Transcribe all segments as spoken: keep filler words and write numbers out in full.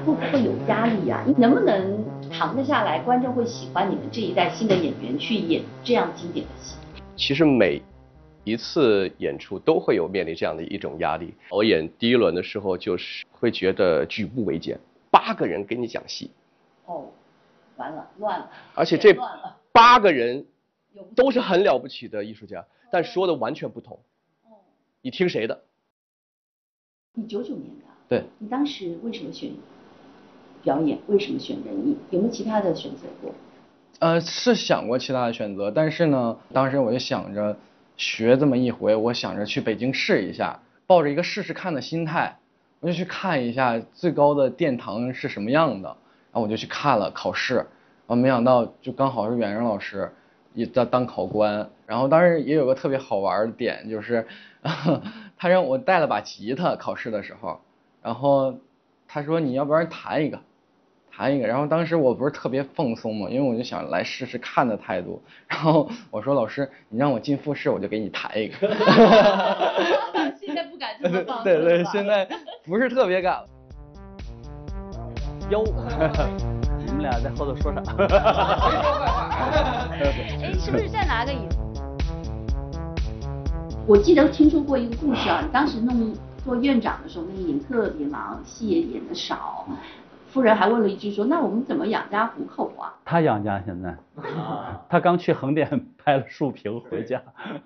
会不会有压力啊？你能不能扛得下来？观众会喜欢你们这一代新的演员去演这样经典的戏？ 其实每一次演出都会有面临这样的一种压力。我演第一轮的时候，就是会觉得举步维艰，八个人跟你讲戏， 哦，完了，乱了。 而且这八个人都是很了不起的艺术家，但说的完全不同。哦，你听谁的？ 你九九年的。 对。 你当时为什么选表演？为什么选人艺？有没有其他的选择过？ 呃，是想过其他的选择，但是呢，当时我就想着学这么一回，我想着去北京试一下，抱着一个试试看的心态，我就去看一下最高的殿堂是什么样的，然后我就去看了考试，然后没想到就刚好是远征老师也在当考官，然后当时也有个特别好玩的点，就是他让我带了把吉他考试的时候，然后他说你要不然弹一个。弹一个，然后当时我不是特别放松嘛，因为我就想来试试看的态度。然后我说老师，你让我进复试，我就给你弹一个。 现在不敢这么放。 对对，现在不是特别敢了。 哟，你们俩在后头说啥？ 哎，是不是再拿个椅子？我记得听说过一个故事啊，你当时弄做院长的时候，那一年特别忙，戏也演得少。夫人还问了一句说：“那我们怎么养家糊口啊？” 他养家现在，他刚去横店拍了《树屏》回家，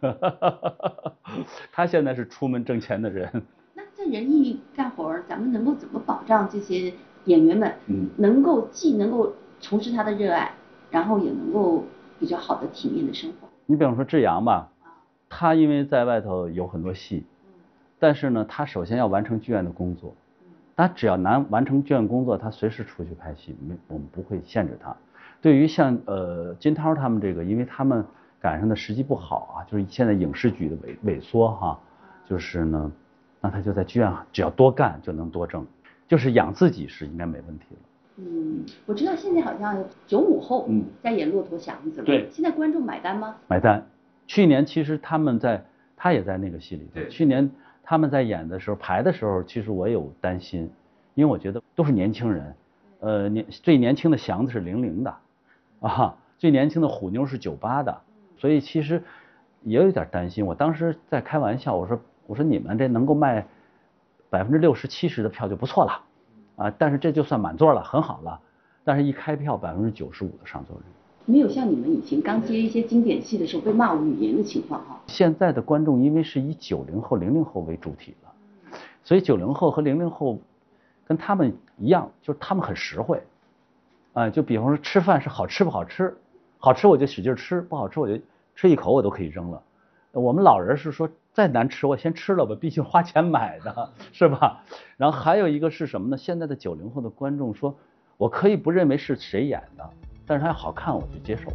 他现在是出门挣钱的人。 那在人艺干活儿，咱们能够怎么保障这些演员们，嗯，能够既能够从事他的热爱，然后也能够比较好的体面的生活？ 你比方说志阳吧，他因为在外头有很多戏，但是呢，他首先要完成剧院的工作。他只要难完成剧院工作，他随时出去拍戏，没我们不会限制他。对于像呃金涛他们这个，因为他们赶上的时机不好啊，就是现在影视剧的萎萎缩哈，就是呢，那他就在剧院只要多干就能多挣，就是养自己是应该没问题了。 嗯，我知道现在好像九五后嗯在演《骆驼祥子》了，对，现在观众买单吗？ 买单。去年其实他们在，他也在那个戏里头，去年。他们在演的时候排的时候，其实我有担心，因为我觉得都是年轻人，呃，年最年轻的祥子是零零的，啊，最年轻的虎妞是九八的，所以其实也有一点担心。我当时在开玩笑，我说我说你们这能够卖百分之六十七十的票就不错了，啊，但是这就算满座了，很好了。但是一开票百分之九十五的上座率。 没有像你们以前刚接一些经典戏的时候被骂无语言的情况哈。 现在的观众因为是以九零后、零零后为主体了，所以九零后和零零后跟他们一样，就是他们很实惠，啊、呃，就比方说吃饭是好吃不好吃，好吃我就使劲吃，不好吃我就吃一口我都可以扔了。我们老人是说再难吃我先吃了吧，毕竟花钱买的，是吧？然后还有一个是什么呢？现在的九零后的观众说，我可以不认为是谁演的。但是它好看，我就接受。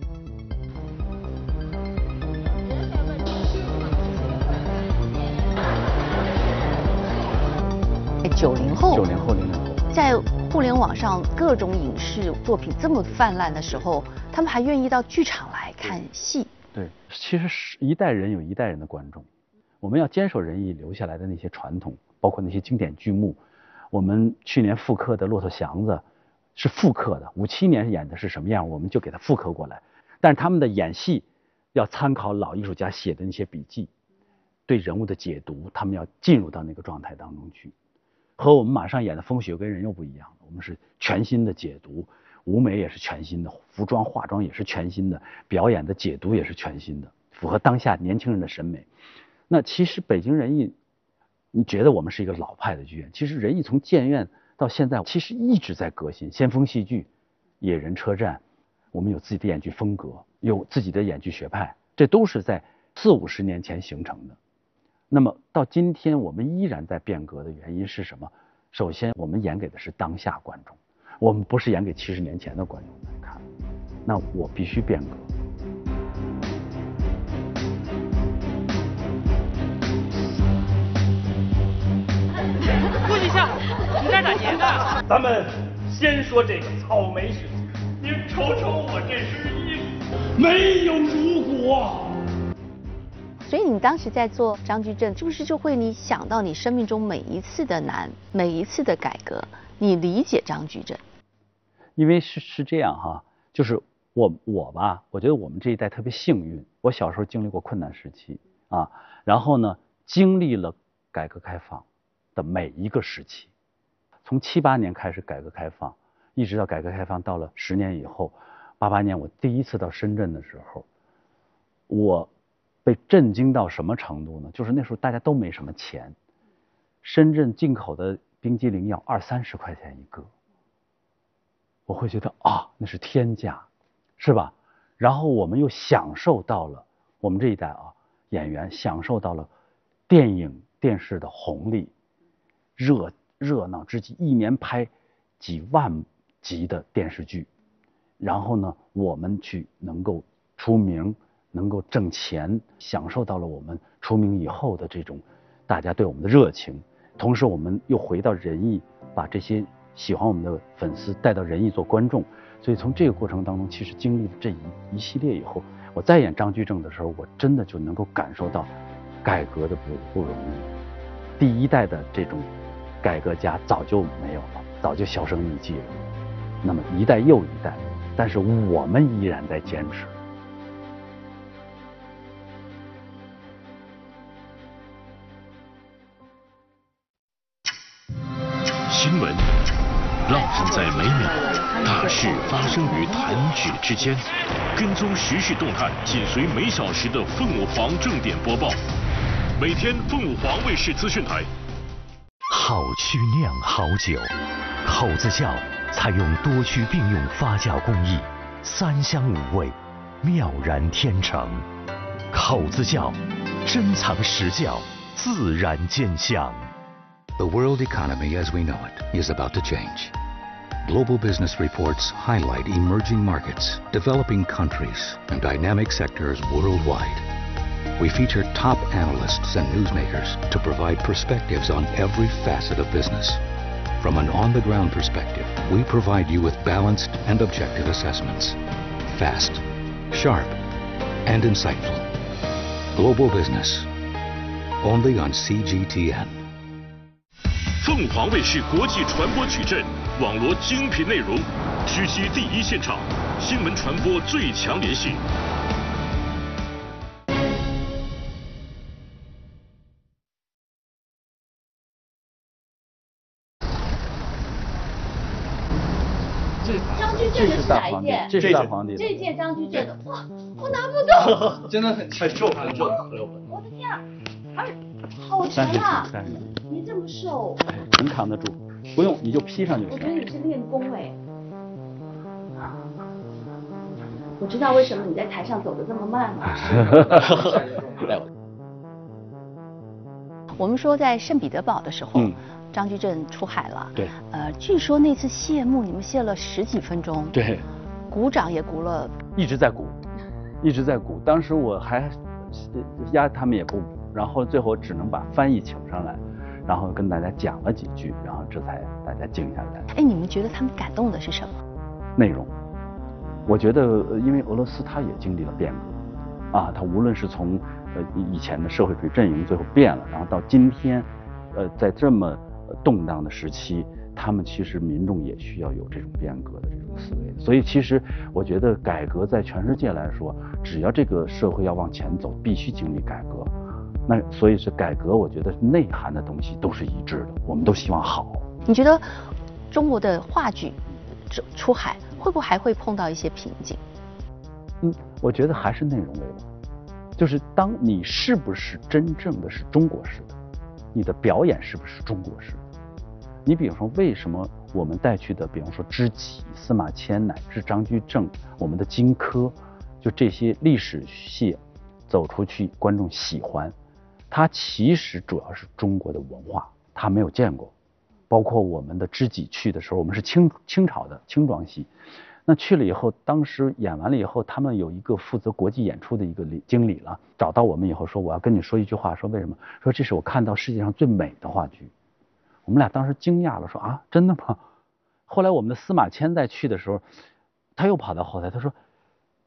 九零后， 九零后、零零后， 在互联网上各种影视作品这么泛滥的时候，他们还愿意到剧场来看戏。 对，其实是一代人有一代人的观众，我们要坚守人艺留下来的那些传统，包括那些经典剧目。我们去年复刻的《骆驼祥子》。是复刻的，五七年演的是什么样，我们就给它复刻过来。但是他们的演戏要参考老艺术家写的那些笔记，对人物的解读，他们要进入到那个状态当中去。和我们马上演的《风雪跟人》又不一样了，我们是全新的解读，舞美也是全新的，服装化妆也是全新的，表演的解读也是全新的，符合当下年轻人的审美。那其实北京人艺，你觉得我们是一个老派的剧院，其实人艺从建院到现在其实一直在革新，先锋戏剧、野人车站，我们有自己的演剧风格，有自己的演剧学派，这都是在四五十年前形成的。那么到今天我们依然在变革的原因是什么？首先我们演给的是当下观众，我们不是演给七十年前的观众来看，那我必须变革。 休息一下，你这儿打结呢？咱们先说这个草莓事情。您瞅瞅我这身衣服，没有如果。 所以你当时在做张居正，是不是就会你想到你生命中每一次的难，每一次的改革，你理解张居正？ 因为是是这样哈，就是我我吧，我觉得我们这一代特别幸运，我小时候经历过困难时期啊，然后呢，经历了改革开放的每一个时期，从七八年开始改革开放，一直到改革开放到了十年以后，八八年我第一次到深圳的时候，我被震惊到什么程度呢？就是那时候大家都没什么钱，深圳进口的冰激凌要二三十块钱一个，我会觉得啊，那是天价，是吧？然后我们又享受到了我们这一代啊演员享受到了电影电视的红利，热热闹之际，一年拍几万集的电视剧，然后呢，我们去能够出名，能够挣钱，享受到了我们出名以后的这种大家对我们的热情。同时，我们又回到仁义，把这些喜欢我们的粉丝带到仁义做观众。所以从这个过程当中，其实经历了这一一系列以后，我再演张居正的时候，我真的就能够感受到改革的不不容易。第一代的这种改革家早就没有了，早就销声匿迹了。那么一代又一代，但是我们依然在坚持。 新闻浪漫在每秒，大事发生于弹指之间。跟踪时事动态，紧随每小时的凤舞凰正点播报。每天凤舞凰卫视资讯台。 好曲酿好酒，口子窖采用多区并用发酵工艺，三香五味，妙然天成。口子窖，珍藏实窖，自然见香。 The world economy as we know it is about to change. Global business reports highlight emerging markets, developing countries, and dynamic sectors worldwide. We feature top analysts and newsmakers to provide perspectives on every facet of business. From an on-the-ground perspective, we provide you with balanced and objective assessments. Fast, sharp, and insightful. Global business. Only on C G T N. 凤凰卫视国际传播矩阵，网罗精品内容，直击第一现场，新闻传播最强联系。 张居正的是哪一件？ 这是大皇帝， 这件张居正的，哇，我拿不动， 真的很太重很重， 我的天啊，而好沉啊！你这么瘦， 能扛得住，不用你就披上就行。 我觉得你是练功哎。我知道为什么你在台上走得这么慢了。 我们说在圣彼得堡的时候， 嗯、 张居正出海了。 对。 呃，据说那次谢幕，你们谢了十几分钟。 对。 鼓掌也鼓了。 一直在鼓，一直在鼓。当时我还压他们也不，然后最后只能把翻译请上来，然后跟大家讲了几句，然后这才大家静下来。 哎，你们觉得他们感动的是什么？ 内容。我觉得，因为俄罗斯它也经历了变革，啊，它无论是从呃以前的社会主义阵营最后变了，然后到今天，呃，在这么动荡的时期，他们其实民众也需要有这种变革的这种思维。所以，其实我觉得改革在全世界来说，只要这个社会要往前走，必须经历改革。那所以是改革，我觉得内涵的东西都是一致的，我们都希望好。 你觉得中国的话剧出海会不会还会碰到一些瓶颈？ 嗯，我觉得还是内容为王，就是当你是不是真正的是中国式的，你的表演是不是中国式的？你比如说，为什么我们带去的，比方说知己、司马迁乃至张居正，我们的荆轲，就这些历史戏走出去，观众喜欢，它其实主要是中国的文化，他没有见过。包括我们的知己去的时候，我们是清清朝的清装戏，那去了以后，当时演完了以后，他们有一个负责国际演出的一个经理了，找到我们以后说，我要跟你说一句话，说为什么？说这是我看到世界上最美的话剧。我们俩当时惊讶了，说啊，真的吗？后来我们的司马迁在去的时候，他又跑到后台，他说，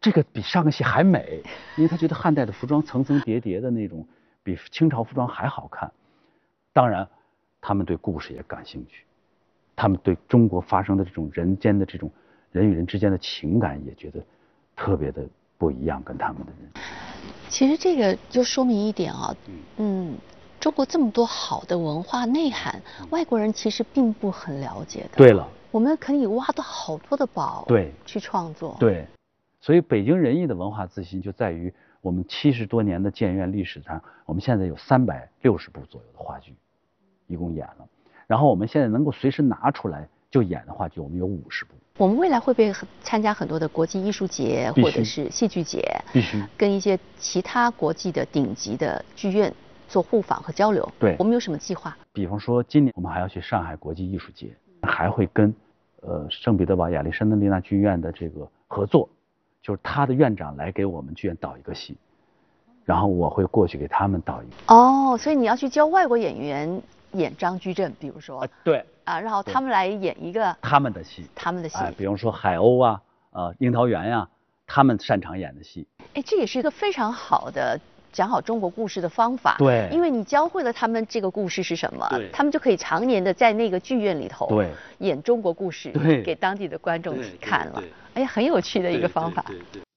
这个比上个戏还美，因为他觉得汉代的服装层层叠叠的那种，比清朝服装还好看。当然，他们对故事也感兴趣，他们对中国发生的这种人间的这种人与人之间的情感也觉得特别的不一样，跟他们的人。 其实这个就说明一点啊，嗯，中国这么多好的文化内涵，外国人其实并不很了解的。 对了， 我们可以挖到好多的宝， 对， 去创作。 对，所以北京人艺的文化自信就在于我们七十多年的建院历史上，我们现在有三百六十部左右的话剧，一共演了。然后我们现在能够随时拿出来就演的话剧，我们有五十部。 我们未来会不会参加很多的国际艺术节或者是戏剧节？ 必须。 跟一些其他国际的顶级的剧院做互访和交流。 对。 我们有什么计划？ 比方说，今年我们还要去上海国际艺术节，还会跟呃圣彼得堡亚历山大丽娜剧院的这个合作，就是他的院长来给我们剧院导一个戏，然后我会过去给他们导一个。 哦，所以你要去教外国演员演张居正，比如说。 啊，对。 啊，然后他们来演一个他们的戏， 他们的戏， 哎，比方说海鸥啊，呃，樱桃园呀、啊，他们擅长演的戏。 哎，这也是一个非常好的讲好中国故事的方法。 对， 因为你教会了他们这个故事是什么，他们就可以常年的在那个剧院里头对演中国故事， 对， 给当地的观众看了。哎呀，很有趣的一个方法。 对对对对